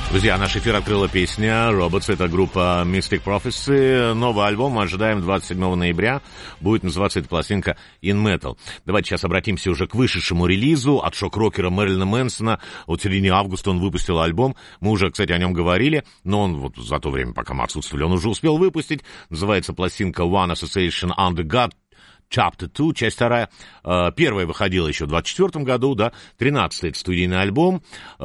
Друзья, наш эфир открыла песня Robots, это группа Mystic Prophecy. Новый альбом мы ожидаем 27 ноября. Будет называться эта пластинка In Metal. Давайте сейчас обратимся уже к вышедшему релизу от шок-рокера Мэрилина Мэнсона. Вот в середине августа он выпустил альбом. Мы уже, кстати, о нем говорили, но он вот за то время, пока мы отсутствовали, он уже успел выпустить. Называется пластинка One Association Under God. Chapter 2, часть 2. Первая выходила еще в 24 году, да. 13-й это студийный альбом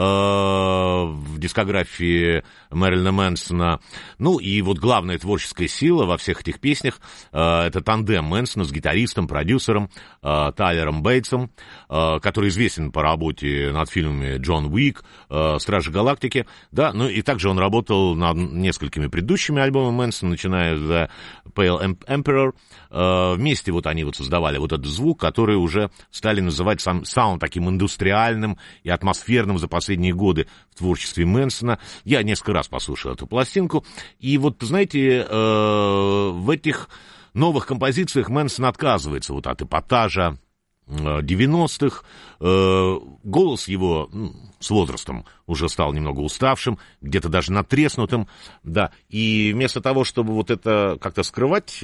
в дискографии Мэрилина Мэнсона. Ну и вот главная творческая сила во всех этих песнях это тандем Мэнсона с гитаристом, продюсером Тайлером Бейтсом, который известен по работе над фильмами «Джон Уик», «Стражи Галактики». Да, ну и также он работал над несколькими предыдущими альбомами Мэнсона, начиная с The Pale Emperor. Вместе вот они вот создавали вот этот звук, который уже стали называть самым таким индустриальным и атмосферным за последние годы в творчестве Мэнсона. Я несколько раз послушал эту пластинку, и вот, знаете, в этих новых композициях Мэнсон отказывается вот от эпатажа 90-х. Голос его с возрастом уже стал немного уставшим, где-то даже натреснутым, да, и вместо того, чтобы вот это как-то скрывать,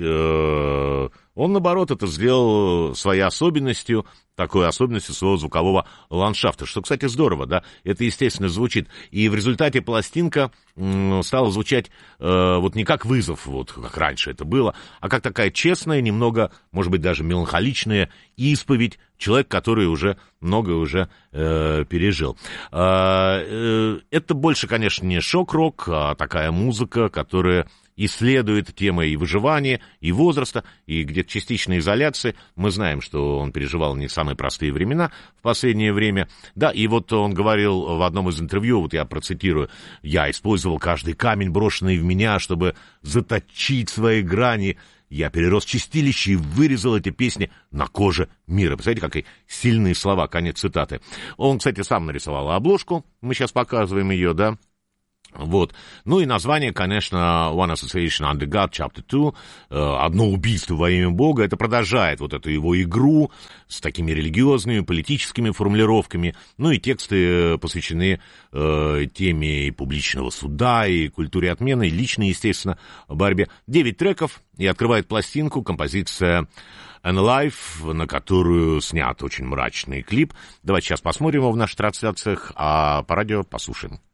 он, наоборот, это сделал своей особенностью, такой особенностью своего звукового ландшафта, что, кстати, здорово, да, это, естественно, звучит, и в результате пластинка стала звучать вот не как вызов, вот как раньше это было, а как такая честная, немного, может быть, даже меланхоличная исповедь человека, который уже многое уже пережил. Это больше, конечно, не шок-рок, а такая музыка, которая исследует темы и выживания, и возраста, и где-то частичной изоляции. Мы знаем, что он переживал не самые простые времена в последнее время. Да, и вот он говорил в одном из интервью, вот я процитирую: «Я использовал каждый камень, брошенный в меня, чтобы заточить свои грани. Я перерос чистилище и вырезал эти песни на коже мира». Представляете, какие сильные слова, конец цитаты. Он, кстати, сам нарисовал обложку, мы сейчас показываем ее, да. Вот. Ну и название, конечно, One Association Under God, Chapter 2, «Одно убийство во имя Бога». Это продолжает вот эту его игру с такими религиозными, политическими формулировками. Ну и тексты посвящены теме и публичного суда, и культуре отмены, и личной, естественно, борьбе. 9 треков, и открывает пластинку композиция And Life, на которую снят очень мрачный клип. Давайте сейчас посмотрим его в наших трансляциях, а по радио послушаем.